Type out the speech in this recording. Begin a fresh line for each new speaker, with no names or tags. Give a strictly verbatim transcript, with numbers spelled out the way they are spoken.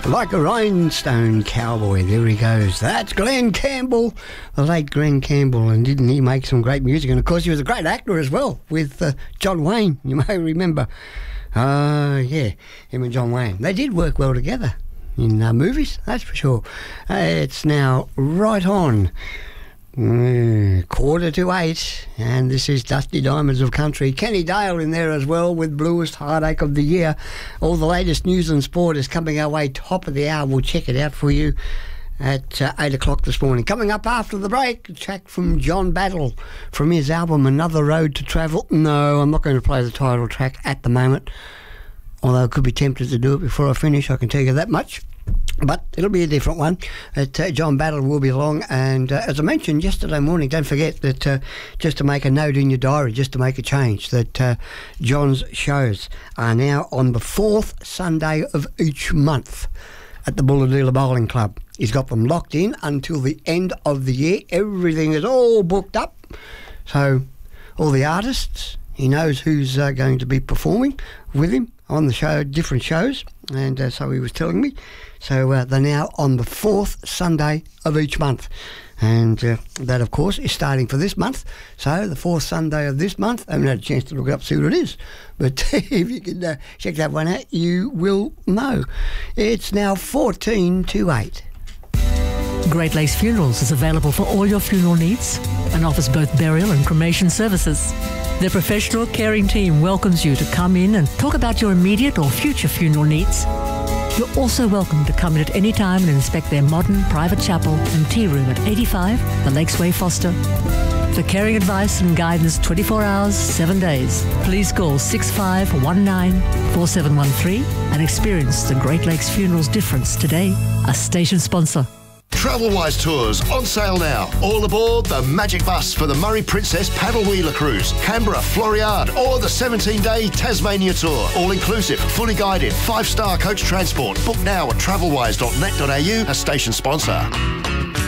Like a rhinestone cowboy, there he goes. That's Glenn Campbell, the late Glenn Campbell, and didn't he make some great music? And of course he was a great actor as well with uh, John Wayne, you may remember. Uh, yeah, him and John Wayne. They did work well together in uh, movies, that's for sure. Uh, it's now right on mm, quarter to eight, and this is Dusty Diamonds of Country. Kenny Dale in there as well with Bluest Heartache of the Year. All the latest news and sport is coming our way, top of the hour. We'll check it out for you at uh, eight o'clock this morning. Coming up after the break, a track from John Battle from his album Another Road to Travel. No, I'm not going to play the title track at the moment, although I could be tempted to do it before I finish, I can tell you that much. But it'll be a different one. But, uh, John Battle will be along, and uh, as I mentioned yesterday morning, don't forget that uh, just to make a note in your diary, just to make a change, that uh, John's shows are now on the fourth Sunday of each month at the Bulahdelah Bowling Club. He's got them locked in until the end of the year. Everything is all booked up. So all the artists, he knows who's uh, going to be performing with him on the show, different shows, and uh, so he was telling me. So uh, they're now on the fourth Sunday of each month. And uh, that, of course, is starting for this month. So the fourth Sunday of this month, I haven't had a chance to look it up, see what it is. But if you can uh, check that one out, you will know. It's now fourteen to eight.
Great Lakes Funerals is available for all your funeral needs and offers both burial and cremation services. Their professional caring team welcomes you to come in and talk about your immediate or future funeral needs. You're also welcome to come in at any time and inspect their modern private chapel and tea room at eighty-five The Lakes Way, Foster. For caring advice and guidance twenty-four hours, seven days, please call six five one nine four seven one three and experience the Great Lakes Funerals difference today. A station sponsor.
Travelwise Tours on sale now. All aboard the Magic Bus for the Murray Princess Paddle Wheeler Cruise, Canberra, Floriade, or the seventeen-day Tasmania Tour. All inclusive, fully guided, five-star coach transport. Book now at travelwise dot net dot a u, a station sponsor.